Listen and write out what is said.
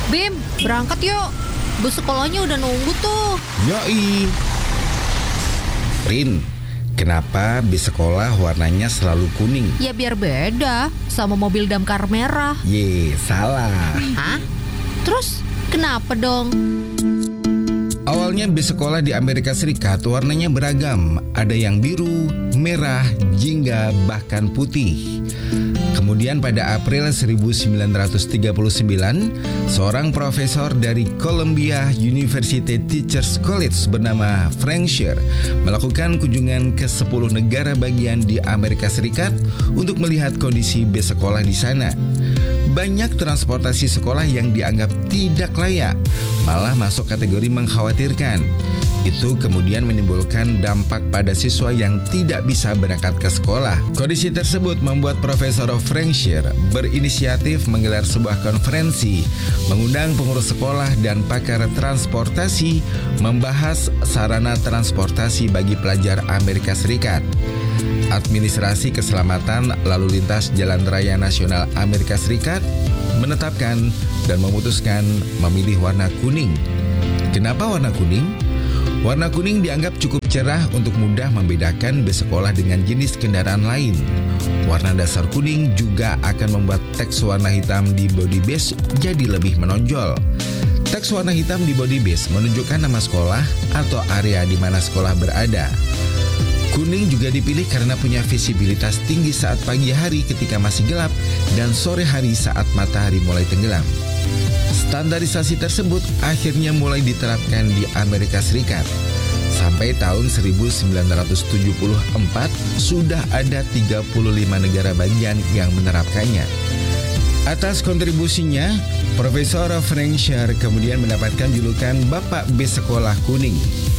Bim, berangkat yuk. Bus sekolahnya udah nunggu tuh. Yoi. Rin, kenapa bis sekolah warnanya selalu kuning? Ya biar beda sama mobil damkar merah. Salah. Hah? Terus kenapa dong? Awalnya bis sekolah di Amerika Serikat warnanya beragam. Ada yang biru, merah, jingga, bahkan putih. Kemudian pada April 1939, seorang profesor dari Columbia University Teachers College bernama Frank Sher melakukan kunjungan ke 10 negara bagian di Amerika Serikat untuk melihat kondisi bis sekolah di sana. Banyak transportasi sekolah yang dianggap tidak layak, malah masuk kategori mengkhawatirkan. Itu kemudian menimbulkan dampak pada siswa yang tidak bisa berangkat ke sekolah. Kondisi tersebut membuat Profesor Frank Sher berinisiatif menggelar sebuah konferensi, mengundang pengurus sekolah dan pakar transportasi membahas sarana transportasi bagi pelajar Amerika Serikat. Administrasi Keselamatan Lalu Lintas Jalan Raya Nasional Amerika Serikat menetapkan dan memutuskan memilih warna kuning. Kenapa warna kuning? Warna kuning dianggap cukup cerah untuk mudah membedakan bis sekolah dengan jenis kendaraan lain. Warna dasar kuning juga akan membuat teks warna hitam di bodi bis jadi lebih menonjol. Teks warna hitam di bodi bis menunjukkan nama sekolah atau area di mana sekolah berada. Kuning juga dipilih karena punya visibilitas tinggi saat pagi hari ketika masih gelap dan sore hari saat matahari mulai tenggelam. Standarisasi tersebut akhirnya mulai diterapkan di Amerika Serikat. Sampai tahun 1974 sudah ada 35 negara bagian yang menerapkannya. Atas kontribusinya, Profesor Frank Sher kemudian mendapatkan julukan Bapak Bis Sekolah Kuning.